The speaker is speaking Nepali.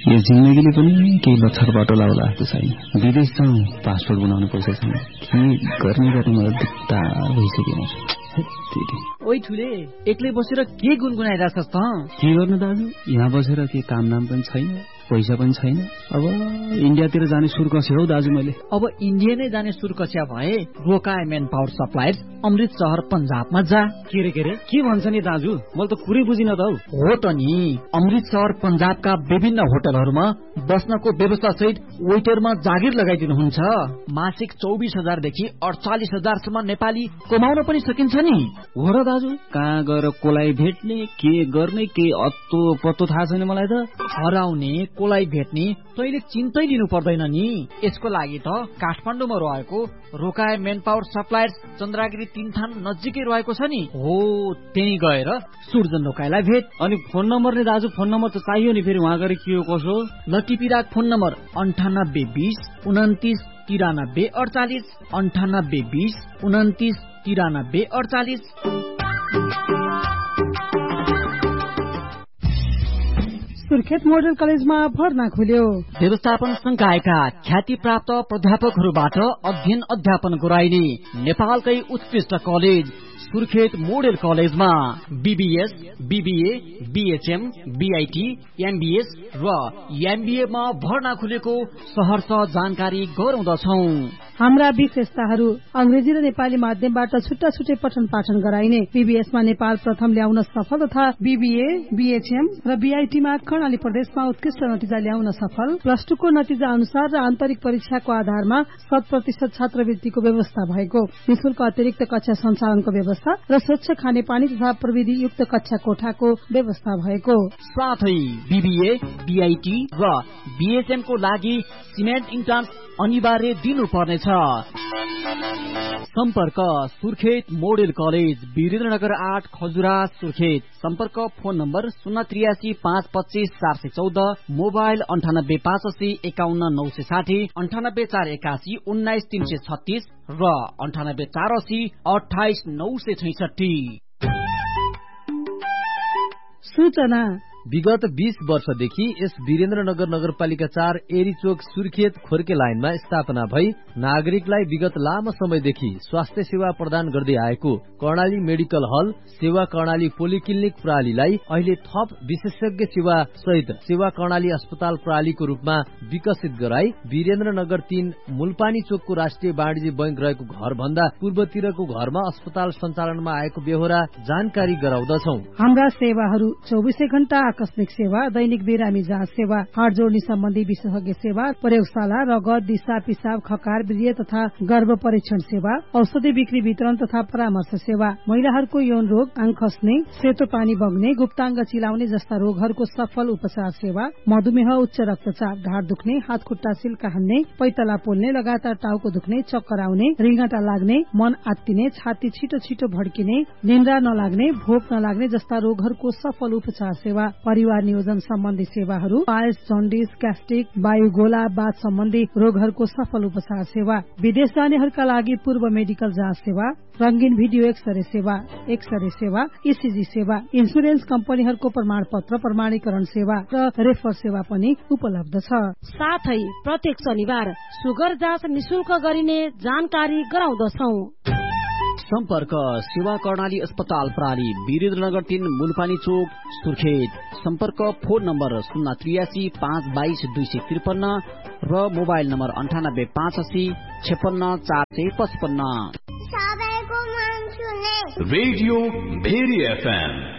यो जिन्दगीले पनि केही लक्षर बाटो लाउला जस्तो छैन। विदेश जाउँ, पासपोर्ट बनाउनु पैसा छैन। के गर्ने मलाई दुख्ता भइसक्यो। ओइ ठुले, एक्लै बसेर के गुनगुनाइरहेछस् त? के गर्नु दाजु, यहाँ बसेर के काम नाम पनि छैन, पैसा पनि छैन। अब इन्डियातिर जाने सुर कस्यो हौ दाजु मैले। अब इन्डिया नै जाने सुर कस्या भए रोकाए मेन पावर सप्लायर्स अमृत शहर पंजाबमा जा। के भन्छ नि दाजु, मैले त कुरै बुझिन त। हो त नि, अमृत शहर पंजाबका विभिन्न होटलहरूमा बस्नको व्यवस्था सहित वेटरमा जागिर लगाइदिनुहुन्छ। मासिक 24,000 देखि 48,000 सम्म नेपाली कमाउन पनि सकिन्छ नि। हो र दाजु, कहाँ गएर कोलाई भेट्ने, के गर्ने, के अत्तो पत्तो थाहा छैन मलाई त। हराउने कोलाई भेट्ने तैले चिन्तै लिनु पर्दैन नि। यसको लागि त काठमाडौँमा रहेको रोकाए मेन पावर सप्लायर्स चन्द्रागिरी 3 थान नजिकै रहेको छ नि। हो, त्यही गएर सुर्जन रोकाइलाई भेट। अनि फोन नम्बर नि दाजु, फोन नम्बर त चाहियो नि, फेरि वहाँ गएर के हो कसो। लटिपिराक फोन नम्बर 9820 29 93 48 9820 29 93 48। सुर्खेत मोडल कलेजमा भर्ना खुल्यो। व्यवस्थापन संकायका ख्याति प्राप्त प्राध्यापकहरूबाट अध्ययन अध्यापन गराइने नेपालकै उत्कृष्ट कलेज सुर्खेत मोडल कलेजमा BBS, BBA, BHM, BIT, MBS र एमबीए मा भर्ना खुलेको सहर्ष जानकारी गराउँदछौ। हाम्रा विशेषताहरू अंग्रेजी र नेपाली माध्यमबाट छुट्टा छुट्टै पठन पाठन गराइने, बीबीएस मा नेपाल प्रथम ल्याउन सफल तथा बीबीए, बीएचएम र बीआईटी मा कर्णाली प्रदेशमा उत्कृष्ट नतिजा ल्याउन सफल, प्लस 2 को नतिजा अनुसार र आन्तरिक परीक्षाको आधारमा 100% छात्रवृत्तिको व्यवस्था भएको, निशुल्क अतिरिक्त कक्षा सञ्चालनको व्यवस्था र स्वच्छ खानेपानी तथा प्रविधि युक्त कक्षा कोठाको व्यवस्था भएको साथै बीबीए, बीआईटी र बीएचएम को लागि सिमेन्ट इन्ट्रान्स अनिवार्य दिनुपर्नेछ। सम्पर्क सुर्खेत मोडेल कलेज, वीरेन्द्रनगर 8 खजुरा सुर्खेत। सम्पर्क फोन नम्बर 083 525 414, मोबाइल 98 580 51 960, 98 481 19 336 र 98 480 28 966। सूचना विगत 20 वर्षदेखि यस वीरेन्द्रनगर नगरपालिका 4 एरीचोक सुर्खेत खोर्के लाइनमा स्थापना भई नागरिकलाई विगत लामो समयदेखि स्वास्थ्य सेवा प्रदान गर्दै आएको कर्णाली मेडिकल हल सेवा कर्णाली पोलिक्लिनिक प्रणालीलाई अहिले थप विशेषज्ञ सेवा सहित सेवा कर्णाली अस्पताल प्रणालीको रूपमा विकसित गराई वीरेन्द्रनगर 3 मुलपानी चोकको राष्ट्रिय वाणिज्य बैंक रहेको घर भन्दा पूर्वतिरको घरमा अस्पताल सञ्चालनमा आएको बेहोरा जानकारी गराउँदछौ। हाम्रा सेवाहरू 24 घण्टा आकस्मिक सेवा, दैनिक बिरामी जाँच सेवा, हाड जोड्ने सम्बन्धी विशेषज्ञ सेवा, प्रयोगशाला, रगत, दिशा पिसाब, खकार, वीर्य तथा गर्भ परीक्षण सेवा, औषधि बिक्री वितरण तथा परामर्श सेवा, महिलाहरूको यौन रोग, आँख खस्ने, सेतो पानी बग्ने, गुप्ताङ्ग चिलाउने जस्ता रोगहरूको सफल उपचार सेवा, मधुमेह, उच्च रक्तचाप, ढाड दुख्ने, हात खुट्टा सिल्का हान्ने, पैतला पोल्ने, लगातार टाउको दुख्ने, चक्कर आउने, रिङ्गटा लाग्ने, मन आत्तिने, छाती छिटो छिटो भड्किने, निन्द्रा नलाग्ने, भोक नलाग्ने जस्ता रोगहरूको सफल उपचार सेवा, परिवार नियोजन सम्बन्धी सेवाहरू, पायल्स, जन्डिस, ग्यास्ट्रिक, वायुगोला, बाथ सम्बन्धी रोगहरूको सफल उपचार सेवा, विदेश जानेहरूका लागि पूर्व मेडिकल जाँच सेवा, रंगीन भिडियो एक्सरे सेवा, ईसीजी सेवा, इन्सुरेन्स कम्पनीहरूको प्रमाण पत्र प्रमाणीकरण सेवा र रेफर सेवा पनि उपलब्ध छ। साथै प्रत्येक शनिबार सुगर जाँच निशुल्क गरिने जानकारी गराउँदछौ। सम्पर्क सेवा कर्णाली अस्पताल प्रणाली, वीरेन्द्रनगर 3 मुलपानी चोक सुर्खेत। सम्पर्क फोन नम्बर 083 522 253 र mobile number 98 580 56 455। Radio very FM